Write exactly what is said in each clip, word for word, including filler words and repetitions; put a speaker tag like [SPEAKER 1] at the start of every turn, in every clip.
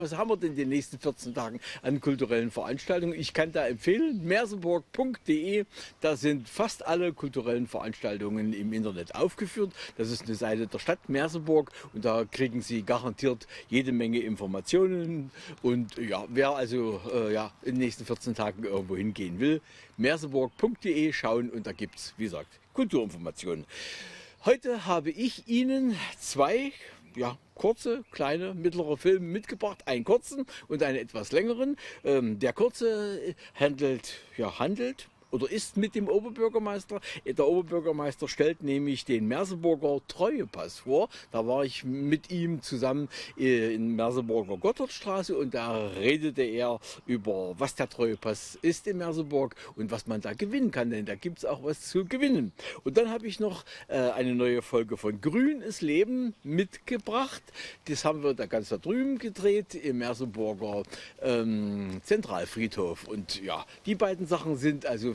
[SPEAKER 1] Was haben wir denn in den nächsten vierzehn Tagen an kulturellen Veranstaltungen? Ich kann da empfehlen, merseburg punkt de. Da sind fast alle kulturellen Veranstaltungen im Internet aufgeführt. Das ist eine Seite der Stadt Merseburg und da kriegen Sie garantiert jede Menge Informationen. Und ja, wer also äh, ja, in den nächsten vierzehn Tagen irgendwo hingehen will, merseburg punkt de schauen und da gibt es, wie gesagt, Kulturinformationen. Heute habe ich Ihnen zwei ja, kurze, kleine, mittlere Filme mitgebracht, einen kurzen und einen etwas längeren. Ähm, der kurze handelt, ja, handelt oder ist mit dem Oberbürgermeister. Der Oberbürgermeister stellt nämlich den Merseburger Treuepass vor. Da war ich mit ihm zusammen in Merseburger Gotthardstraße und da redete er über, was der Treuepass ist in Merseburg und was man da gewinnen kann, denn da gibt es auch was zu gewinnen. Und dann habe ich noch äh, eine neue Folge von Grün ist Leben mitgebracht. Das haben wir da ganz da drüben gedreht im Merseburger ähm, Zentralfriedhof. Und ja, die beiden Sachen sind also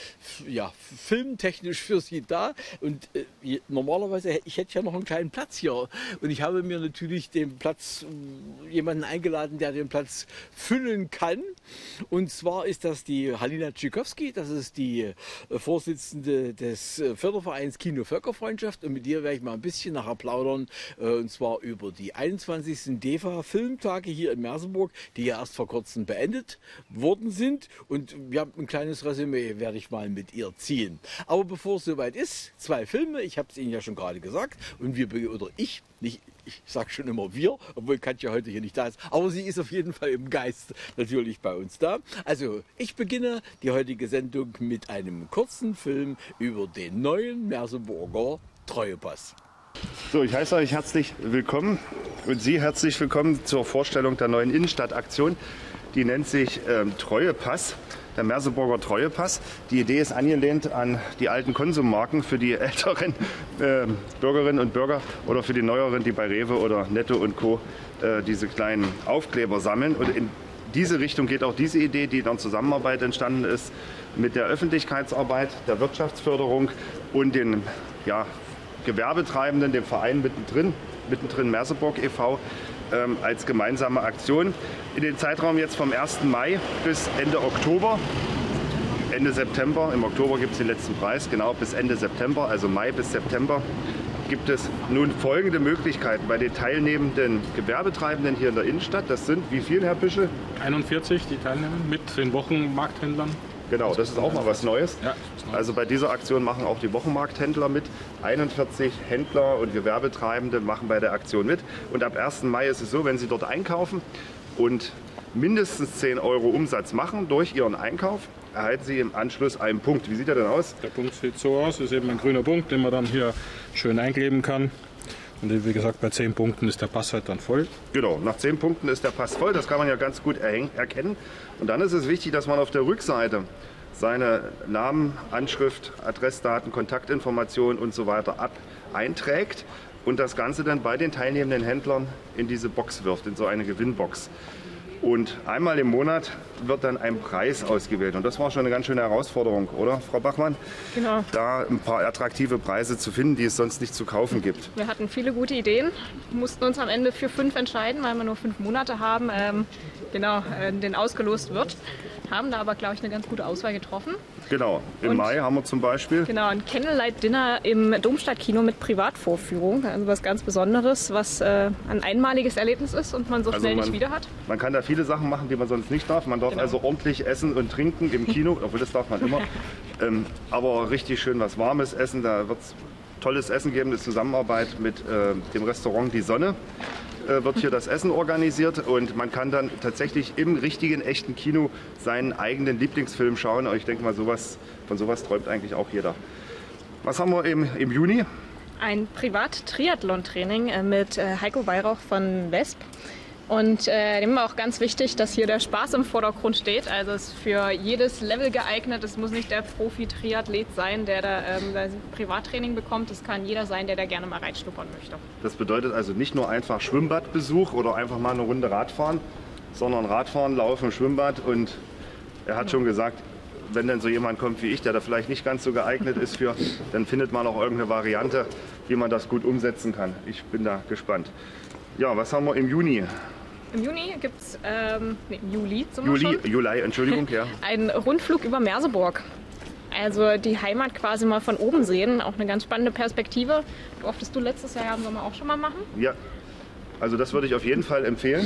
[SPEAKER 1] ja, filmtechnisch für Sie da und äh, normalerweise, ich hätte ja noch einen kleinen Platz hier und ich habe mir natürlich den Platz, äh, jemanden eingeladen, der den Platz füllen kann, und zwar ist das die Halina Tschikowski, das ist die äh, Vorsitzende des äh, Fördervereins Kino Völkerfreundschaft, und mit ihr werde ich mal ein bisschen nachher plaudern, äh, und zwar über die einundzwanzigsten D E F A-Filmtage hier in Merseburg, die ja erst vor kurzem beendet worden sind, und ja, ein kleines Resümee werde ich mal mit ihr ziehen. Aber bevor es soweit ist, zwei Filme, ich habe es Ihnen ja schon gerade gesagt, und wir, oder ich, nicht, ich sage schon immer wir, obwohl Katja heute hier nicht da ist, aber sie ist auf jeden Fall im Geist natürlich bei uns da. Also ich beginne die heutige Sendung mit einem kurzen Film über den neuen Merseburger Treuepass.
[SPEAKER 2] So, ich heiße euch herzlich willkommen und Sie herzlich willkommen zur Vorstellung der neuen Innenstadtaktion. Die nennt sich ähm, Treuepass. Der Merseburger Treuepass. Die Idee ist angelehnt an die alten Konsummarken für die älteren äh, Bürgerinnen und Bürger oder für die neueren, die bei Rewe oder Netto und Co. Äh, diese kleinen Aufkleber sammeln. Und in diese Richtung geht auch diese Idee, die in Zusammenarbeit entstanden ist mit der Öffentlichkeitsarbeit, der Wirtschaftsförderung und den ja, Gewerbetreibenden, dem Verein mittendrin, mittendrin Merseburg e V, ähm, als gemeinsame Aktion. In den Zeitraum jetzt vom ersten Mai bis Ende Oktober, Ende September, im Oktober gibt es den letzten Preis, genau bis Ende September, also Mai bis September, gibt es nun folgende Möglichkeiten bei den teilnehmenden Gewerbetreibenden hier in der Innenstadt. Das sind, wie viel, Herr Büschel?
[SPEAKER 3] einundvierzig, die teilnehmen, mit den Wochenmarkthändlern.
[SPEAKER 2] Genau, das ist auch mal was Neues.
[SPEAKER 3] Ja,
[SPEAKER 2] also bei dieser Aktion machen auch die Wochenmarkthändler mit. einundvierzig Händler und Gewerbetreibende machen bei der Aktion mit. Und ab ersten Mai ist es so, wenn Sie dort einkaufen und mindestens zehn Euro Umsatz machen durch Ihren Einkauf, erhalten Sie im Anschluss einen Punkt. Wie sieht er denn aus?
[SPEAKER 3] Der Punkt sieht so aus, ist eben ein grüner Punkt, den man dann hier schön einkleben kann. Und wie gesagt, bei zehn Punkten ist der Pass halt dann voll.
[SPEAKER 2] Genau, nach zehn Punkten ist der Pass voll. Das kann man ja ganz gut erkennen. Und dann ist es wichtig, dass man auf der Rückseite seine Namen, Anschrift, Adressdaten, Kontaktinformationen und so weiter ab einträgt und das Ganze dann bei den teilnehmenden Händlern in diese Box wirft, in so eine Gewinnbox. Und einmal im Monat wird dann ein Preis ausgewählt. Und das war schon eine ganz schöne Herausforderung, oder, Frau Bachmann?
[SPEAKER 4] Genau.
[SPEAKER 2] Da ein paar attraktive Preise zu finden, die es sonst nicht zu kaufen gibt.
[SPEAKER 4] Wir hatten viele gute Ideen, mussten uns am Ende für fünf entscheiden, weil wir nur fünf Monate haben, ähm, genau, äh, den ausgelost wird. Haben da aber, glaube ich, eine ganz gute Auswahl getroffen.
[SPEAKER 2] Genau, im Und, Mai haben wir zum Beispiel...
[SPEAKER 4] Genau, ein Candlelight-Dinner im Domstadtkino mit Privatvorführung. Also was ganz Besonderes, was äh, ein einmaliges Erlebnis ist und man so
[SPEAKER 2] also
[SPEAKER 4] schnell
[SPEAKER 2] man,
[SPEAKER 4] nicht wieder hat.
[SPEAKER 2] Man kann da viele Sachen machen, die man sonst nicht darf. Man darf
[SPEAKER 4] Genau.
[SPEAKER 2] also ordentlich essen und trinken im Kino, obwohl das darf man immer. ähm, aber richtig schön was Warmes essen, da wird es tolles Essen geben, eine Zusammenarbeit mit äh, dem Restaurant Die Sonne. Wird hier das Essen organisiert und man kann dann tatsächlich im richtigen, echten Kino seinen eigenen Lieblingsfilm schauen. Und ich denke mal, sowas, von sowas träumt eigentlich auch jeder. Was haben wir im, im Juni?
[SPEAKER 4] Ein Privat-Triathlon-Training mit Heiko Weihrauch von Wesp. Und äh, dem war auch ganz wichtig, dass hier der Spaß im Vordergrund steht. Also es ist für jedes Level geeignet. Es muss nicht der Profi-Triathlet sein, der da ähm, das Privattraining bekommt. Es kann jeder sein, der da gerne mal reinschnuppern möchte.
[SPEAKER 2] Das bedeutet also nicht nur einfach Schwimmbadbesuch oder einfach mal eine Runde Radfahren, sondern Radfahren, Laufen, Schwimmbad. Und er hat schon gesagt, wenn dann so jemand kommt wie ich, der da vielleicht nicht ganz so geeignet ist für, dann findet man auch irgendeine Variante, wie man das gut umsetzen kann. Ich bin da gespannt. Ja, was haben wir im Juni?
[SPEAKER 4] Im Juni gibt es, ähm, nee, im Juli zum
[SPEAKER 2] Juli, Juli, Entschuldigung, ja.
[SPEAKER 4] einen Rundflug über Merseburg. Also die Heimat quasi mal von oben sehen, auch eine ganz spannende Perspektive. Durftest du letztes Jahr im Sommer auch schon mal machen?
[SPEAKER 2] Ja, also das würde ich auf jeden Fall empfehlen.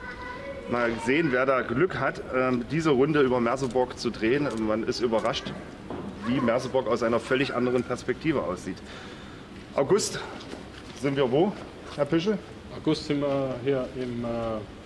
[SPEAKER 2] Mal sehen, wer da Glück hat, diese Runde über Merseburg zu drehen. Man ist überrascht, wie Merseburg aus einer völlig anderen Perspektive aussieht. August sind wir wo, Herr Pischel?
[SPEAKER 3] August sind wir hier im äh,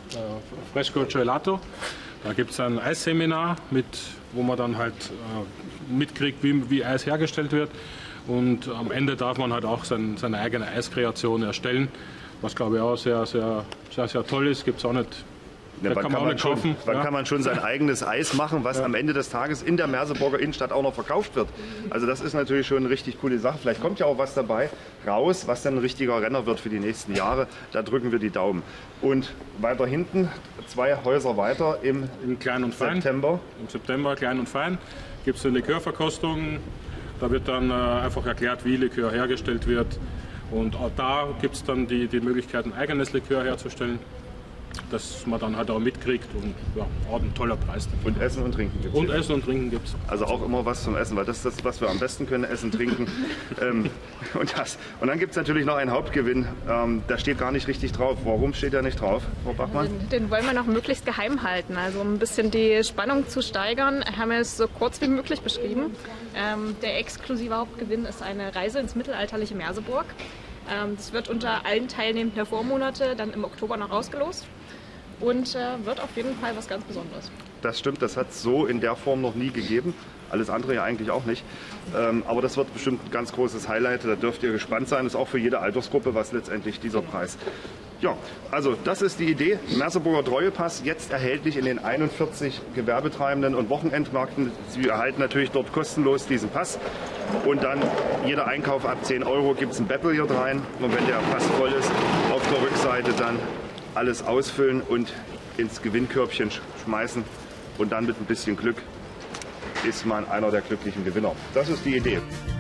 [SPEAKER 3] Fresco Gelato. Da gibt es ein Eisseminar, mit, wo man dann halt äh, mitkriegt, wie, wie Eis hergestellt wird. Und am Ende darf man halt auch sein, seine eigene Eiskreation erstellen, was glaube ich auch sehr, sehr, sehr, sehr toll ist. Gibt es auch nicht.
[SPEAKER 2] Ja, wann
[SPEAKER 3] kann man,
[SPEAKER 2] kann,
[SPEAKER 3] auch
[SPEAKER 2] man
[SPEAKER 3] nicht
[SPEAKER 2] schon,
[SPEAKER 3] kaufen.
[SPEAKER 2] wann
[SPEAKER 3] Ja.
[SPEAKER 2] kann man schon sein eigenes Eis machen, was
[SPEAKER 3] Ja.
[SPEAKER 2] am Ende des Tages in der Merseburger Innenstadt auch noch verkauft wird? Also das ist natürlich schon eine richtig coole Sache. Vielleicht kommt ja auch was dabei raus, was dann ein richtiger Renner wird für die nächsten Jahre. Da drücken wir die Daumen. Und weiter hinten, zwei Häuser weiter im
[SPEAKER 3] In Klein und Fein.
[SPEAKER 2] September.
[SPEAKER 3] Im September, Klein und Fein, gibt es eine Likörverkostung. Da wird dann äh, einfach erklärt, wie Likör hergestellt wird. Und auch da gibt es dann die, die Möglichkeit, ein eigenes Likör herzustellen, dass man dann halt auch mitkriegt. Und ja, auch ein toller Preis.
[SPEAKER 2] Und Essen und Trinken gibt es.
[SPEAKER 3] Und Essen und Trinken gibt es.
[SPEAKER 2] Also auch immer was zum Essen, weil das ist das, was wir am besten können, Essen, Trinken. ähm, und, das. und dann gibt es natürlich noch einen Hauptgewinn, ähm, da steht gar nicht richtig drauf. Warum steht der nicht drauf, Frau Bachmann?
[SPEAKER 4] Den, den wollen wir noch möglichst geheim halten. Also um ein bisschen die Spannung zu steigern, haben wir es so kurz wie möglich beschrieben. Ähm, der exklusive Hauptgewinn ist eine Reise ins mittelalterliche Merseburg. Ähm, das wird unter allen Teilnehmenden der Vormonate dann im Oktober noch ausgelost. Und äh, wird auf jeden Fall was ganz Besonderes.
[SPEAKER 2] Das stimmt, das hat es so in der Form noch nie gegeben. Alles andere ja eigentlich auch nicht. Ähm, aber das wird bestimmt ein ganz großes Highlight. Da dürft ihr gespannt sein. Das ist auch für jede Altersgruppe, was letztendlich dieser Preis. Ja, also das ist die Idee. Merseburger Treuepass, jetzt erhältlich in den einundvierzig Gewerbetreibenden und Wochenendmärkten. Sie erhalten natürlich dort kostenlos diesen Pass. Und dann jeder Einkauf ab zehn Euro gibt es ein Beppel hier rein. Und wenn der Pass voll ist, auf der Rückseite dann alles ausfüllen und ins Gewinnkörbchen schmeißen und dann mit ein bisschen Glück ist man einer der glücklichen Gewinner. Das ist die Idee.